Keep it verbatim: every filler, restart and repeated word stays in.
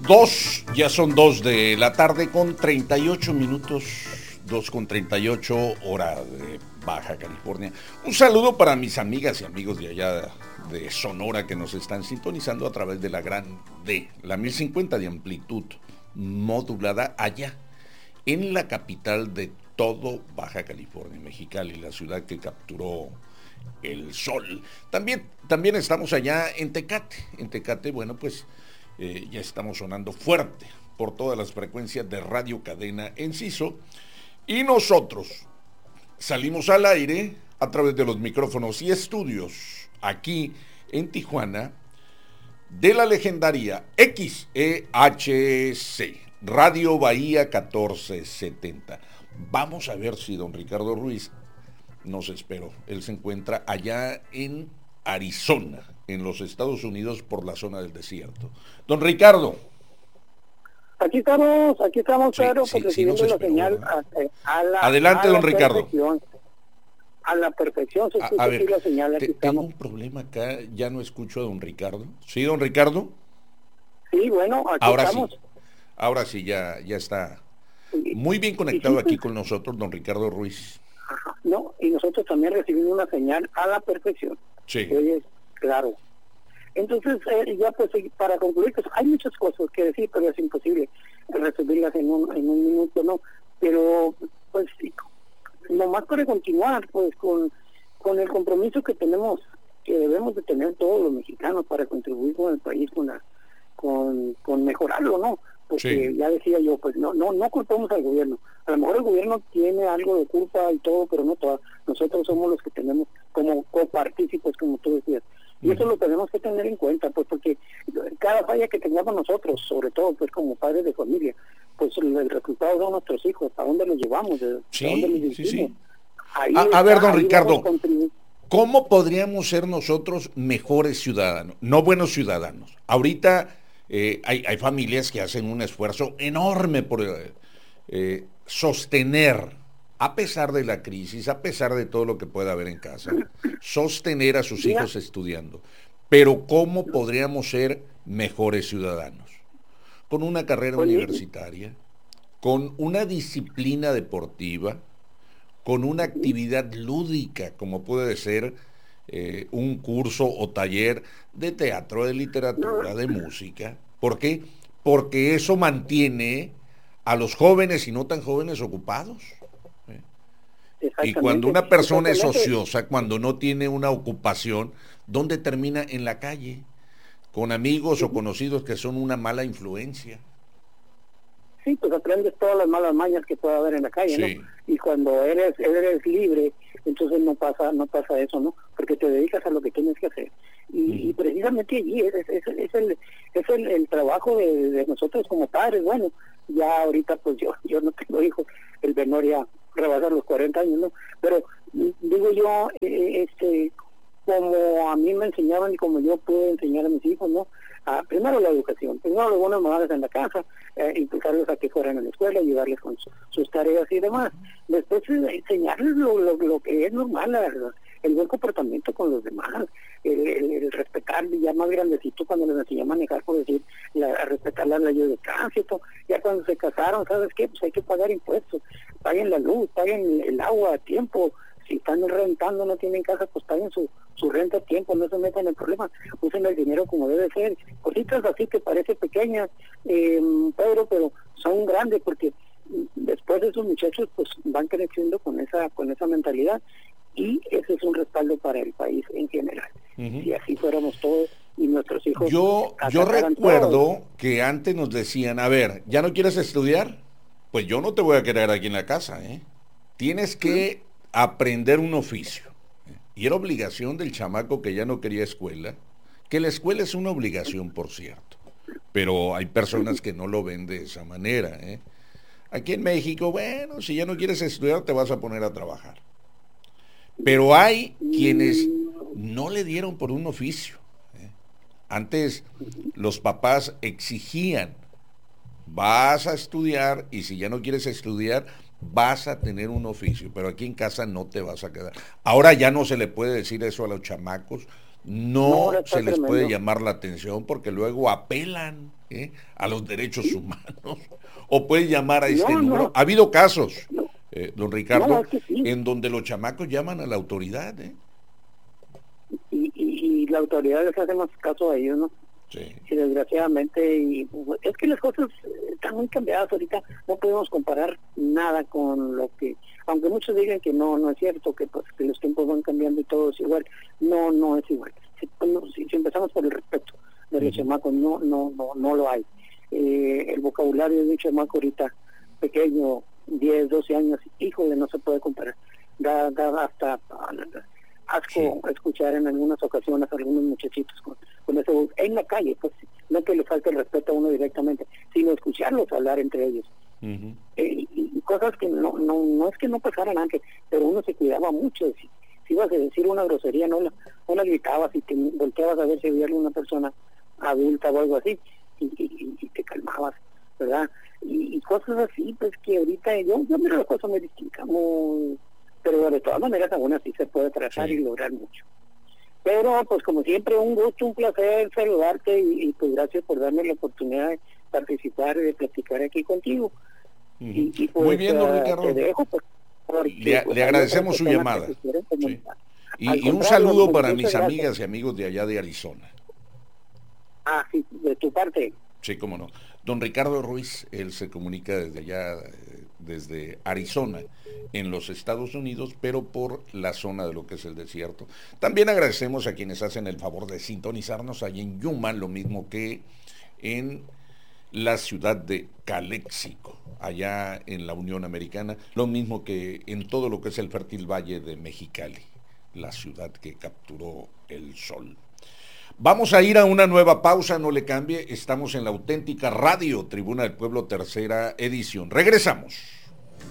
Dos, ya son dos de la tarde con treinta y ocho minutos, dos con treinta y ocho, hora de Baja California. Un saludo para mis amigas y amigos de allá de Sonora que nos están sintonizando a través de la gran D, la mil cincuenta de amplitud modulada allá, en la capital de todo Baja California, Mexicali, la ciudad que capturó el sol. También, también estamos allá en Tecate, en Tecate, bueno pues... Eh, ya estamos sonando fuerte por todas las frecuencias de Radio Cadena Enciso y nosotros salimos al aire a través de los micrófonos y estudios aquí en Tijuana de la legendaria X E H C Radio Bahía catorce setenta. Vamos a ver si don Ricardo Ruiz nos esperó. Él se encuentra allá en Arizona, en los Estados Unidos, por la zona del desierto. Don Ricardo. Aquí estamos, aquí estamos, sí, claro, sí, pues sí, recibiendo esperó, la señal a, a la Adelante, a don la Ricardo. Perfección. A la perfección se escucha a, a ver, aquí la señal, aquí te, estamos. Tengo un problema acá, ya no escucho a don Ricardo. ¿Sí, don Ricardo? Sí, bueno, aquí ahora estamos. Sí, ahora sí, ya, ya está Y, muy bien conectado sí, aquí pues, con nosotros, don Ricardo Ruiz. Ajá, no, y nosotros también recibimos una señal a la perfección. Sí. Oye, claro. Entonces, eh, ya pues para concluir, pues hay muchas cosas que decir, pero es imposible resumirlas en un, en un minuto, ¿no? Pero, pues, nomás para continuar, pues, con, con el compromiso que tenemos, que debemos de tener todos los mexicanos para contribuir con el país, con la, con, con mejorarlo, ¿no? Porque sí, ya decía yo, pues, no, no, no culpamos al gobierno. A lo mejor el gobierno tiene algo de culpa y todo, pero no toda. Nosotros somos los que tenemos como copartícipes, como tú decías. Y eso lo tenemos que tener en cuenta, pues, porque cada falla que tengamos nosotros, sobre todo, pues, como padres de familia, pues, el resultado son nuestros hijos, ¿a dónde los llevamos? ¿De sí, dónde los sí, sí. Ahí a, está, a ver, don ahí Ricardo, ¿cómo podríamos ser nosotros mejores ciudadanos? No buenos ciudadanos. Ahorita eh, hay, hay familias que hacen un esfuerzo enorme por eh, sostener, a pesar de la crisis, a pesar de todo lo que pueda haber en casa, sostener a sus hijos estudiando. Pero ¿cómo podríamos ser mejores ciudadanos? Con una carrera universitaria, con una disciplina deportiva, con una actividad lúdica, como puede ser eh, un curso o taller de teatro, de literatura, de música. ¿Por qué? Porque eso mantiene a los jóvenes y no tan jóvenes ocupados. Y cuando una persona es ociosa, cuando no tiene una ocupación, ¿dónde termina? En la calle, con amigos o conocidos que son una mala influencia. Sí, pues aprendes todas las malas mañas que pueda haber en la calle, sí, ¿no? Y cuando eres eres libre, entonces no pasa no pasa eso, ¿no? Porque te dedicas a lo que tienes que hacer. Y, uh-huh. y precisamente allí es, es, es, es, el, es el, el trabajo de, de nosotros como padres. Bueno, ya ahorita pues yo yo no tengo hijos, el menor ya rebasar los cuarenta años, ¿no? Pero digo yo, eh, este como a mí me enseñaron y como yo pude enseñar a mis hijos, ¿no? Ah, primero la educación, primero las buenas modales en la casa, eh, impulsarlos a que fueran a la escuela, ayudarles con su, sus tareas y demás. Después eh, enseñarles lo, lo, lo que es normal, la, la, el buen comportamiento con los demás, el, el, el respetar ya más grandecito cuando les enseñé a manejar, por decir, la, a respetar las leyes de tránsito. Ya cuando se casaron, ¿sabes qué? Pues hay que pagar impuestos, paguen la luz, paguen el agua a tiempo. Si están rentando, no tienen casa, pues paguen su, su renta a tiempo, no se metan en el problema, usen el dinero como debe ser. Cositas así que parece pequeñas, eh, Pedro, pero son grandes porque después esos muchachos pues van creciendo con esa con esa mentalidad y ese es un respaldo para el país en general. Uh-huh. Si así fuéramos todos y nuestros hijos... Yo, yo recuerdo todos. Que antes nos decían, a ver, ¿ya no quieres estudiar? Pues yo no te voy a quedar aquí en la casa, ¿eh? Tienes que... Uh-huh. aprender un oficio. Y era obligación del chamaco que ya no quería escuela, que la escuela es una obligación, por cierto, pero hay personas que no lo ven de esa manera, ¿eh? Aquí en México, bueno, si ya no quieres estudiar te vas a poner a trabajar, pero hay quienes no le dieron por un oficio, ¿eh? Antes los papás exigían, vas a estudiar y si ya no quieres estudiar vas a tener un oficio, pero aquí en casa no te vas a quedar. Ahora ya no se le puede decir eso a los chamacos, no, no se les tremendo. Puede llamar la atención porque luego apelan ¿eh? a los derechos ¿Sí? humanos o puede llamar a este no, número. No. Ha habido casos, no. eh, don Ricardo, no, es que sí. en donde los chamacos llaman a la autoridad. ¿eh? Y, y, y la autoridad les hace más caso a ellos, ¿no? Sí. Y desgraciadamente, y, es que las cosas están muy cambiadas ahorita, no podemos comparar nada con lo que, aunque muchos digan que no, no es cierto, que pues que los tiempos van cambiando y todo es igual, no, no es igual. Si, si, si empezamos por el respeto de los uh-huh. chamacos, no, no, no, no lo hay. Eh, el vocabulario de un chamaco ahorita pequeño, diez, doce años, híjole, no se puede comparar. Da, da hasta asco sí. escuchar en algunas ocasiones a algunos muchachitos con, con ese voz en la calle, pues no que le falte el respeto a uno directamente, sino escucharlos hablar entre ellos. Uh-huh. eh, y, y cosas que no, no no es que no pasaran antes, pero uno se cuidaba mucho. Si, si ibas a decir una grosería, no la, no la gritabas y te volteabas a ver si había alguna persona adulta o algo así, y, y, y te calmabas, ¿verdad? Y, y cosas así, pues que ahorita yo, yo miro las cosas muy distintas, muy... pero de todas maneras aún así se puede trazar sí. y lograr mucho. Pero pues como siempre, un gusto, un placer saludarte y, y pues gracias por darme la oportunidad de participar y de platicar aquí contigo. Uh-huh. y, y pues, muy bien, don Ricardo. Te dejo por, porque, le, pues, le agradecemos su llamada. Sí. Y, y un saludo para mis gracias. amigas y amigos de allá de Arizona. Ah, sí, de tu parte. Sí, cómo no. Don Ricardo Ruiz, él se comunica desde allá, desde Arizona, en los Estados Unidos, pero por la zona de lo que es el desierto. También agradecemos a quienes hacen el favor de sintonizarnos allí en Yuma, lo mismo que en la ciudad de Calexico, allá en la Unión Americana, lo mismo que en todo lo que es el fértil valle de Mexicali, la ciudad que capturó el sol. Vamos a ir a una nueva pausa, no le cambie, estamos en la auténtica radio Tribuna del Pueblo, tercera edición. Regresamos.